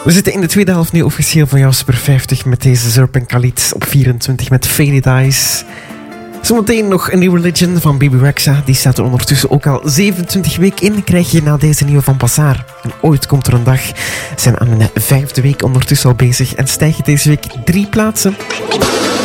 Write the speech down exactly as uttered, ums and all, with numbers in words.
We zitten in de tweede helft nu officieel van jouw Super vijftig met deze Zurp en Khalid op vierentwintig met Faded Eyes. Zometeen nog een nieuwe Religion van Bebe Rexha. Die staat er ondertussen ook al zevenentwintig weken in. Krijg je na deze nieuwe van Bazaar. En ooit komt er een dag. Zijn aan een vijfde week ondertussen al bezig. En stijgt deze week drie plaatsen.